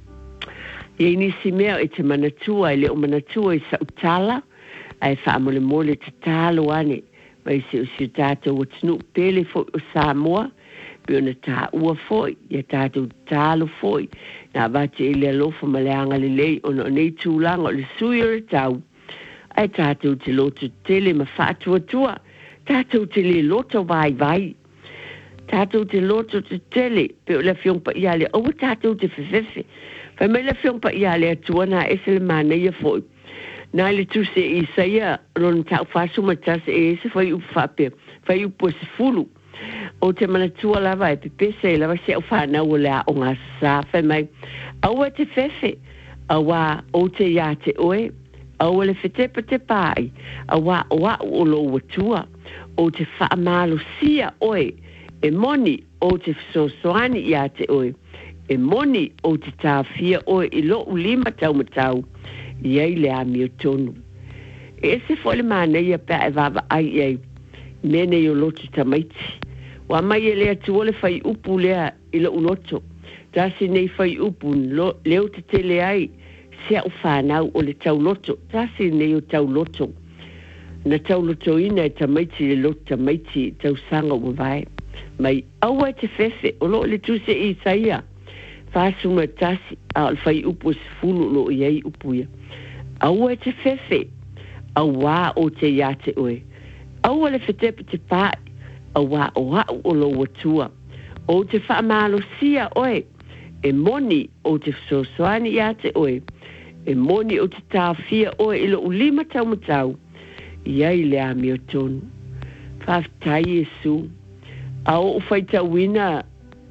Iei nisi mea e te manatua, e le o manatua i sa utala. Ai wha mole mole te talo ane. Mai se o si tātou o tinu pele fo o Samoa, pe ona tā ua foi, ia tātou tālo foi, nā vate e le alofa ma le anga le lei, ona o nei tūlanga o le sui o le tau. Ai tātou te loto tele ma whātua tua, tātou te le loto vai vai, tātou te loto te tele, pe o le whiongpa ia le, aua tātou te whewhewe, whai mai le whiongpa ia le atua nā ese le mana ia foi. Nā le tu se i saia, ron tau whasu matase e se whai upu whape, whai upu se fulu. O te manatua lava e pepese lava se au whanau o lea o ngā sā whai mai. Aua te whewhe, aua o te ia te oe, aua le whetepa te pai, aua oa o lo watua, o te whaamalo sia oe, e moni o te whasosoani ia te oe, e moni o te tāwhia oe i lo ulima tau matau. Iei le ami o tonu. E se fole mana ia pia e vava ai iei. Mene i o loto tamaiti. Wa mai e lea tuole fai upu lea i lo uloto. Tasi nei fai upu leo te tele ai. Sea u whanau o le tau loto. Tasi nei o tau loto. Na tau loto ina e tamaiti le loto tamaiti tau sanga ua vai. Mai aua te fefe o lo le tuse i saia. Whasuma tasi a fai upu se fulu lo iei upu ia. Aua te fefe, aua o te ia te oe. Aua le whetepa te pai, aua o hau o lo watua. O te whaamalo sia oe, e moni o te whasosoani ia te oe. E moni o te tāwhia oe ilo ulima tau matau. Iai le ami o tonu. Whaftai Jesu. A o whaita wina,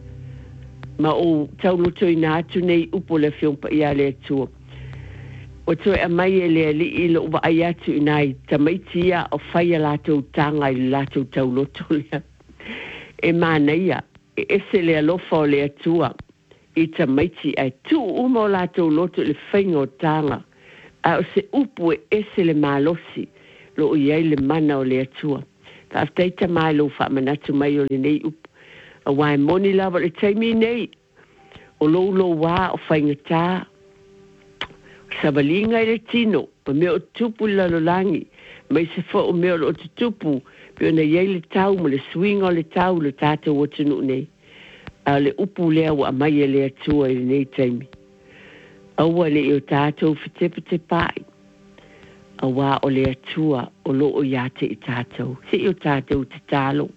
ma o tau loto ina atu nei upo le whiongpa ia le atua. O toi a mai e lea li i lo wa ai atu inai tamaitia o whaia lātou tanga i lātou tau loto lea. E mana ia, e ese le alofa o le atua i tamaiti ai tu uma o latou loto le whainga o tanga a o se upu e ese le malosi lo iai le mana o le atua ka aftaita mai lo wha manatu mai o le nei upu a wai moni lava le taimi nei o lo lo wā o whainga tā savalinga i le tino pa mea o tupu lalolangi mai se fo o mea o te tupu pe ona iai le tau ma le swinga o le tau le tātou o tunu nei a le upu lea wa mai e le atua i le nei taimi aua le i o tātou fitepe te pai a wā o le atua o lo o iate i tātou se i o tātou te tālo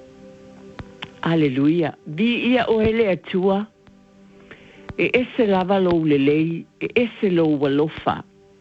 Aleluia vi ia o hele atua e ese lava lo le lei e ese lo walofa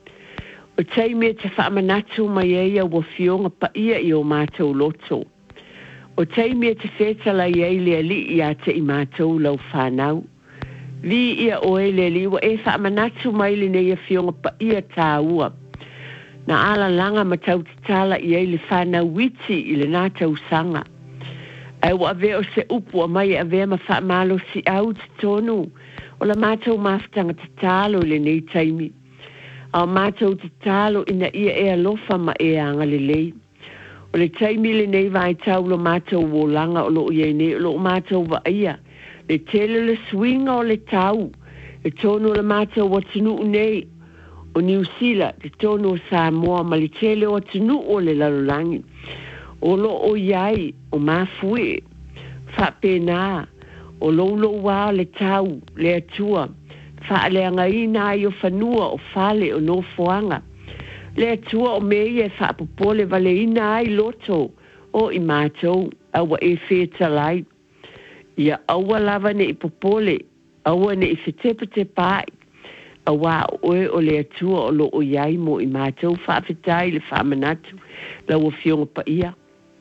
o tai me te whaamanatu mai eia wa fionga pa ia i o mātou loto o tai me te whetala i ei le ali i a te i mātou lau whanau vi ia o e le li wa e whaamanatu mai le nei a fionga pa ia tā ua na ala langa matau te tala i ei le whanau witi i le nātau sanga ai wa veo se upu a mai a vea ma whaamalo si au te tonu o la mātou mafutanga te tālo le nei taimi. A mātou te tālo ina ia e alofa ma e anga le lei. O le taimi le nei vai tau lo mātou o langa o lo iei nei o lo mātou wa ia. Le tele le swinga o le tau. Le tono le mātou o tunu nei o New Zealand. Le tono o Samoa ma le tele o tunu o le lalolangi. O lo o iai o mafue. Whapena. O lolo wā le tau, le atua, wha le angaina i o whanua o whale o no foanga. Le atua o mei e wha popole vale ina ai loto o i mātou, awa e wheta lai. Ia awa lava ne i popole, awa ne i whetepa te pai. Awa oe o le atua o lo o iai mo i mātou, wha whetai le wha manatu, lau o fionga pa ia.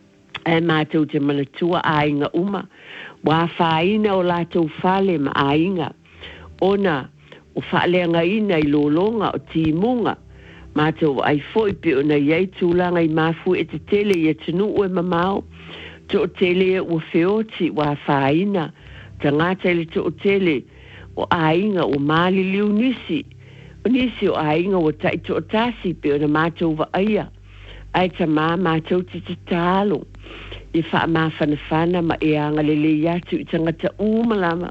E mātou te manatua a inga uma, wa faina o latou fale ma ainga ona o fale anga ina i lolonga o timunga matou ai foi pe ona iai tulanga i mafu e te tele i tunu o mamao to tele o feoti wa faina tangata le to tele o ainga o mali liunisi o nisi o ainga o tai to tasi pe ona matou va aia ai tama matou te talo i wha maa whanawhana ma e anga lele i atu i tangata umalama.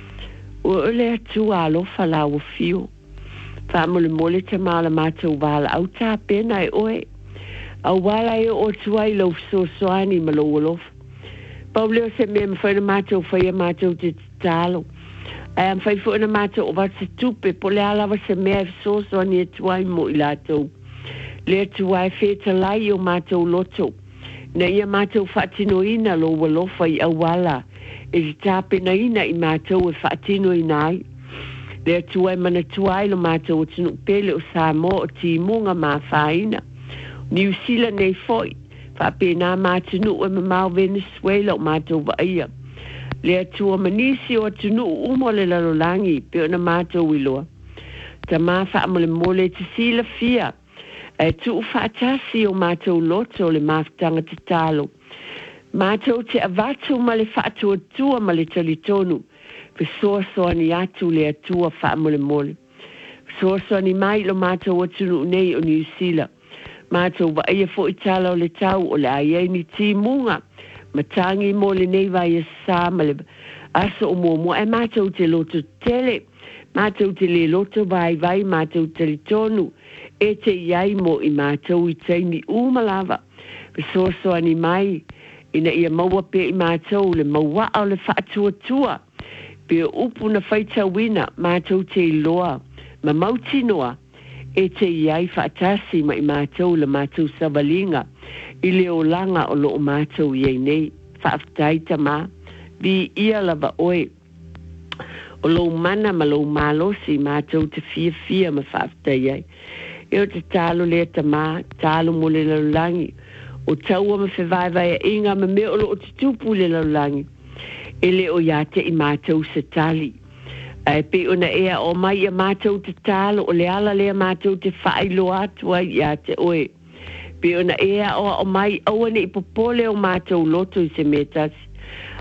O ole atu a alofa la o fio. Wha mole mole te maa la mātou wala au tā pena e oe. Au wala e o tuai lau so soani ma lau alofa. Pau leo se mea mwhaina mātou whaia mātou te talo. Ai am whai fuina mātou o wata tupe po le alawa se mea so soani e tuai mo i lātou. Le tuai wheta lai o mātou loto. Na ia mātou whaatino ina lo walofa i awala. E si tāpena ina i mātou e whaatino ina ai. Le tuai mana tuai lo mātou o tinu pele o Samoa o timunga mā whaina. New Zealand nei foi. Whaapena mātinu o mamau Venezuela o mātou wa ia. Le tua manisi o tinu umo le lalolangi pe o na mātou iloa. Ta mā whaamole mole te sila fia. E tu whaatasi o mātou loto le māwhtanga te tālo. Mātou te avatu ma le whaatua tua ma le talitonu. Pe soa soani atu le atua whaamole mole. Soa soani mai lo mātou atunu nei o New Zealand. Mātou wa ia fo i tala o le tau o le aiei ni timunga. Matangi mo le nei vai e sā ma le aso o mua mua. E mātou te loto tele. Mātou te le loto vai vai mātou talitonu. E te iai mo i mātou i teimi umalava. Pe soso ani mai, ina ia maua pe i mātou le maua au le whaatua tua. Pe upu na whaita wina, mātou te iloa, ma mauti noa. E te iai whaatasi ma i mātou le mātou savalinga. I leo langa o lo o mātou iei nei, whaaftaita mā. Vi ia lava oe. O lo mana ma lo malosi mātou te fia fia ma whaaftai iei. E o te talo lea ta mā, talo mo le lalulangi. O taua ma whewai vai a inga ma me o lo o te tupu le lalulangi. E le o iate i mātou se tali. E pe ona ea o mai a mātou te talo, o le ala lea mātou te whailo atua iate oe. Pe ona ea o o mai awane i popole o mātou loto i se metasi.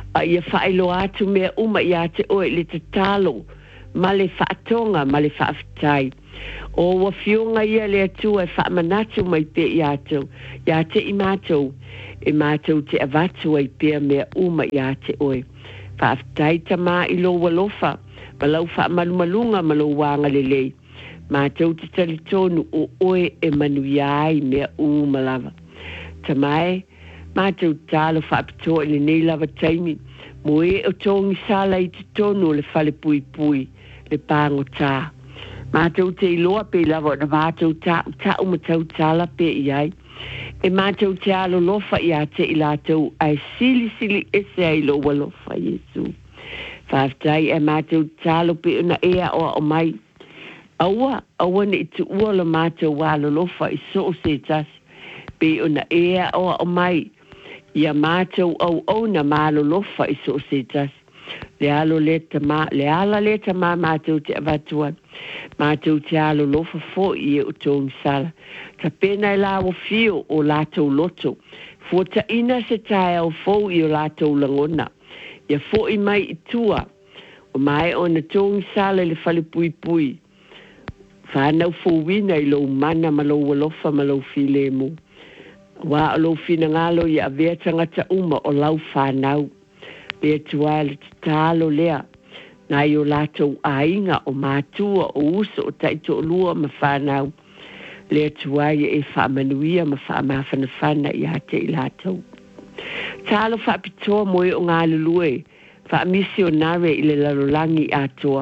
a ia whaelo atu mea uma ia te oe le te talo, ma le whaatonga, ma le whaafitai. O wa fionga ia le atua e whaamanatu mai pe i atou, ia te i mātou, e mātou te avatu ai pia mea uma ia te oe. Whaafitai ta mā i lo walofa, ma lau whaamalumalunga ma lo wanga le lei. Mātou te talitonu o oe e manu iai mea uma lava. Ta mai, mātou tālo whaapitoa le nei lava taimi, mo e o tongi sala i te tonu le whale pui pui, le pāngo tā. Mātou te iloa pe lava na mātou tā tā umatau tāla pe iai. E mātou te alo lofa i a te ilatou ai sili sili ese ai lo walofa Yesu. Whaftai e mātou tālo pe una ea o o mai. Aua, aua ni tu ua la mātou walo lofa i so se tas. Pe una ea o o mai. Ia mātou au au na malo lofa i so se tas. Le alo le tama, le ala le tama mātou te avatua. Mātou te alo lofa fo i e utong sala. Ta pena i lawa fio o lātou loto. Fo ta ina se tae au fo i o lātou langona. Ia fo i mai i tua. O mai o na tong sala le fale pui pui. Whanau fo wina i lo mana ma lo walofa ma lo file mu. Wa o lo fina ngalo i a vea tangata uma o lau whanau. Le tua le talo lea. Na i o lātou ainga o mātua o uso o taito o lua ma whanau. Le tua i e whaamanuia ma whaamawhana whana i ate i lātou. Talo whaapitoa moe o ngā lulue. Whaamisionare i le lalolangi atoa.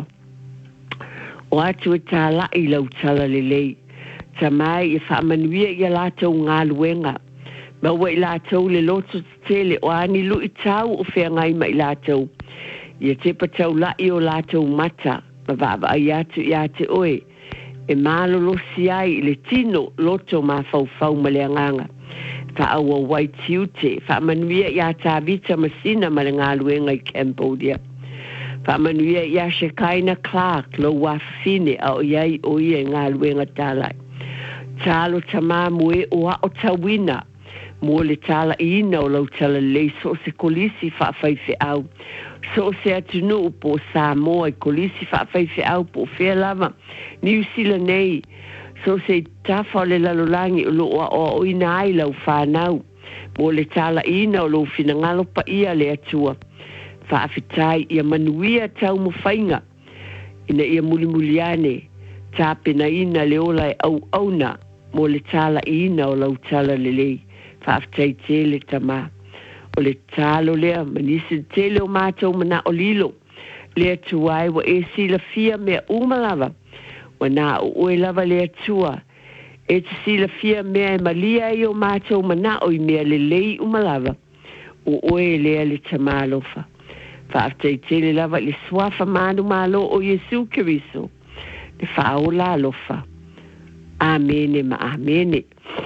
O atu e tāla i lau tala le lei. Ta mai i whaamanuia i a lātou ngā luenga. Ma wa i lātou le loto tele o ani lu i tau o whea ngai ma i lātou. Ia te patau la i o lātou mata. Ma vava ai atu i ate oe. E mālolo si ai i le tino loto ma fau fau ma le anganga. Ta awa wai tiute. Wha manuia i a tā vita masina ma le ngā luenga i Cambodia. Wha manuia i a Shekaina Clark lo wafine a o iai o ia i ngā luenga tālai. Tālo tamā mue o a o tawina. Mo le tala ina o lau tala lei so se kolisi whaafaife au. So se atunu po Samoa i kolisi whaafaife au po whea lava. New Zealand nei. So se tafa o le lalolangi o loa o ina ai lau whanau. Mo le tala ina o lau finangalo pa ia le atua. Whaafitai ia manuia tau mo whainga. Ina ia muli muliane. Tāpena ina le ola e au auna. Mo le tala ina o lau tala le lei. Whaafitai tele tama. O le talo lea, manisi tele o mātou mana o lilo. Lea tuai wa e sila fia mea umalawa. Wa nā o ue lava lea tua. E te sila fia mea e malia i o mātou mana o i mea le lei umalawa. O ue lea le tamalofa. Whaafitai tele lava le swafa manu malo o Yesu Kiriso. Le whaola alofa. Amene ma amene.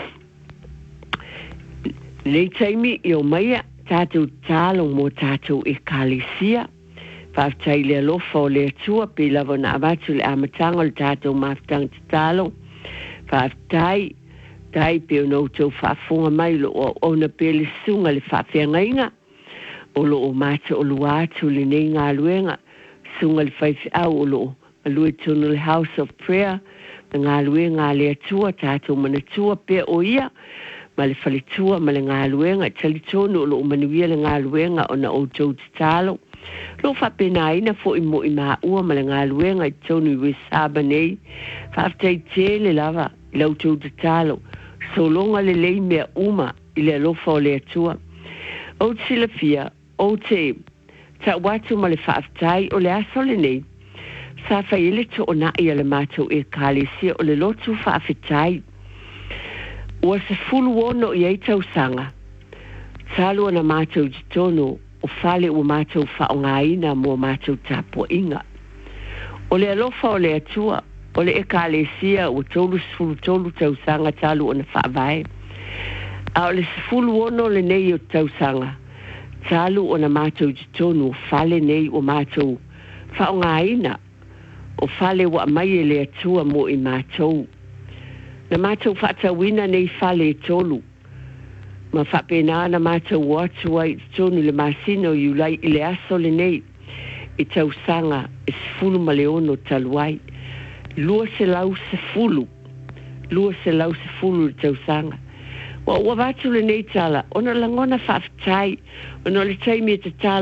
Nei taimi i o maia tātou tālo mō tātou e kālesia. Whaafitai le alofa o le atua pe lava na amatu le amatanga le tātou mawhitanga te tālo. Whaafitai, tai pe o nou tau whaafunga mai lo o ona pe le sunga le whaafeangainga. O lo o mata o lua atu le nei ngā luenga. Sunga le whaifi au o lo o lue tonu le House of Prayer. Na ngā luenga le atua tātou manatua pe o ia. Ma le whalitua ma le ngā luenga, talitonu o lo manuia le ngā luenga o na o tau te talo. Lo whapena ina fo i mo i maa ua ma le ngā luenga i tonu i we saba nei. Whaafitai tele lava i lau tau te talo. So longa le lei mea uma i le alofa o le atua. O te sila fia, o te ta watu ma le whaafitai o le aso le nei. Sa whaile to o na i ale mātou e kālesia o le lotu whaafitai. Ua se fulu ono i eitau sanga. Talu ana mātou jitono o whale ua mātou whaongaina mo mātou tāpua inga. O le alofa o le atua, o le eka alesia ua tolu sifulu tolu tau sanga talu ana whaavae. A o le sifulu ono le nei o tau sanga. Talu ana mātou jitono o whale nei o mātou whaongaina. O whale ua mai e le atua mo i mātou. Na mātou whaatawina nei whale e tolu. ma whapena na mātou watu ai tonu le masino i ulai i le aso le nei i tau sanga e sifulu ma le ono taluai lua se lau se fulu lua se lau se fulu le tau sanga wa wa watu le nei tala ona langona whaftai ona le taimi te tala